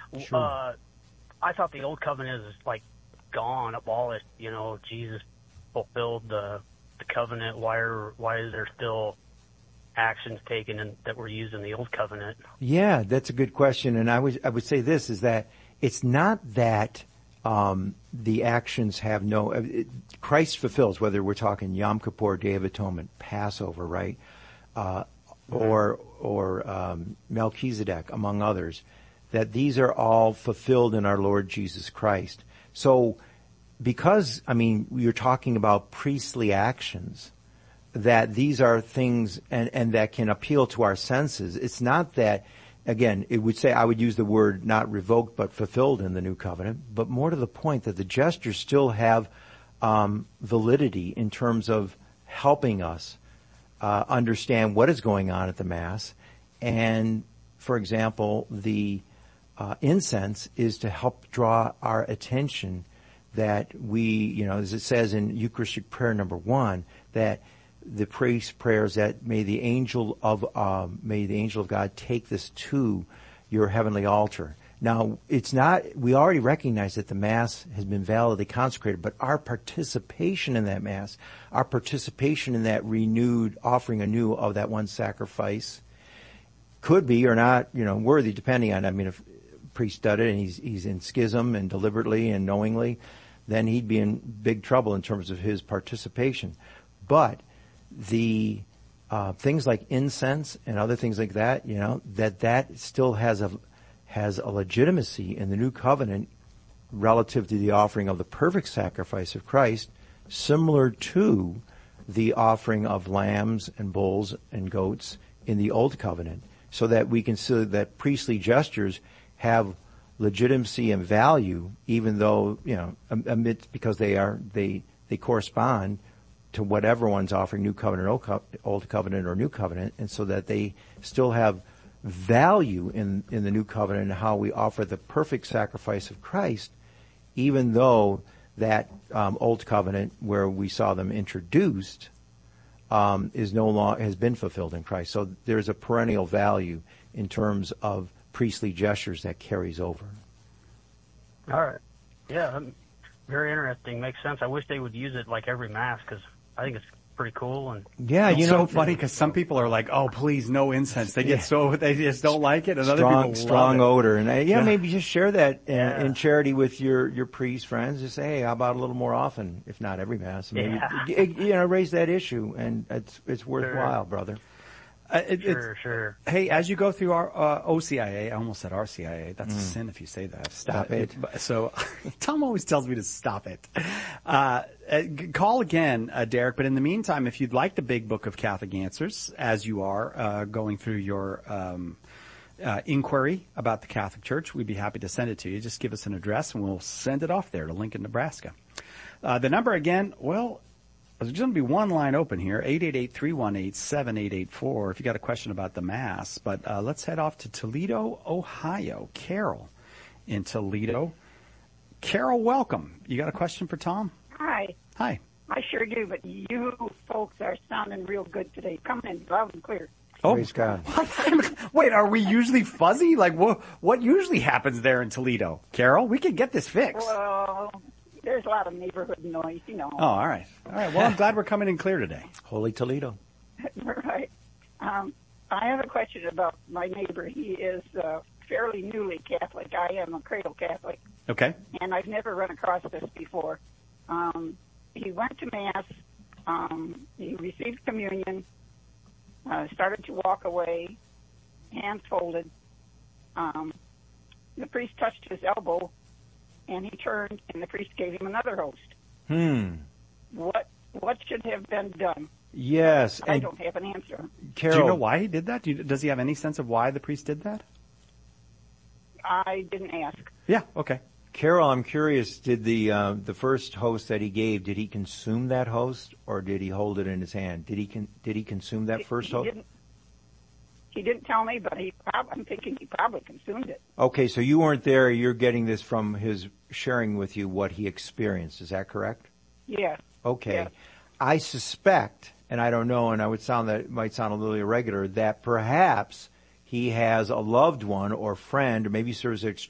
Sure. I thought the old covenant is like gone, abolished. Jesus fulfilled the covenant. Why is there still actions taken that were used in the old covenant? Yeah, that's a good question. And I would say this is that it's not that the actions have Christ fulfills, whether we're talking Yom Kippur, Day of Atonement, Passover, right? Or Melchizedek, among others, that these are all fulfilled in our Lord Jesus Christ. So because, you're talking about priestly actions, that these are things and that can appeal to our senses. It's not that, again, I would use the word not revoked but fulfilled in the new covenant, but more to the point that the gestures still have validity in terms of helping us understand what is going on at the Mass. And, for example, the incense is to help draw our attention that we, as it says in Eucharistic prayer number 1, that the priest's prayers that may the angel of God take this to your heavenly altar. Now, we already recognize that the Mass has been validly consecrated, but our participation in that Mass, our participation in that renewed offering anew of that one sacrifice could be or not, worthy, depending on, if a priest did it and he's in schism and deliberately and knowingly, then he'd be in big trouble in terms of his participation. But the things like incense and other things like that, that still has a legitimacy in the new covenant relative to the offering of the perfect sacrifice of Christ, similar to the offering of lambs and bulls and goats in the old covenant, so that we consider that priestly gestures have legitimacy and value, even though, because they correspond to whatever one's offering, new covenant, old covenant, or new covenant, and so that they still have value in the new covenant and how we offer the perfect sacrifice of Christ, even though that old covenant where we saw them introduced is no longer has been fulfilled in Christ. So there's a perennial value in terms of priestly gestures that carries over. All right. Yeah, very interesting. Makes sense. I wish they would use it like every Mass, because I think it's pretty cool. And yeah, it's so funny because some people are like, "Oh, please, no incense." They get they just don't like it, and other people strong love odor. And maybe just share that in charity with your priest friends. Just say, "Hey, how about a little more often, if not every Mass?" Maybe raise that issue, and it's worthwhile, brother. Sure. Hey, as you go through our OCIA, I almost said RCIA. That's a sin if you say that. Stop it. So Tom always tells me to stop it. Call again, Derek. But in the meantime, if you'd like the Big Book of Catholic Answers, as you are going through your inquiry about the Catholic Church, we'd be happy to send it to you. Just give us an address, and we'll send it off there to Lincoln, Nebraska. The number again, there's going to be one line open here, 888-318-7884, if you got a question about the Mass. But let's head off to Toledo, Ohio. Carol in Toledo. Carol, welcome. You got a question for Tom? Hi. Hi. I sure do, but you folks are sounding real good today. Coming in loud and clear. Oh, praise God. Wait, are we usually fuzzy? Like, what usually happens there in Toledo? Carol, we can get this fixed. Well, there's a lot of neighborhood noise, Oh, all right. Well, I'm glad we're coming in clear today. Holy Toledo. Right. I have a question about my neighbor. He is fairly newly Catholic. I am a cradle Catholic. Okay. And I've never run across this before. He went to Mass. He received communion. Started to walk away, hands folded. The priest touched his elbow, and he turned, and the priest gave him another host. What should have been done? Yes. I don't have an answer. Carol, do you know why he did that? Does he have any sense of why the priest did that? I didn't ask. Yeah, okay. Carol, I'm curious, did the first host that he gave, did he consume that host, or did he hold it in his hand? Did he consume that first host? He didn't tell me, but I'm thinking he probably consumed it. Okay, so you weren't there. You're getting this from his sharing with you what he experienced. Is that correct? Yeah. Okay. Yeah. I suspect, and I don't know, and it might sound a little irregular, that perhaps he has a loved one or friend, or maybe serves as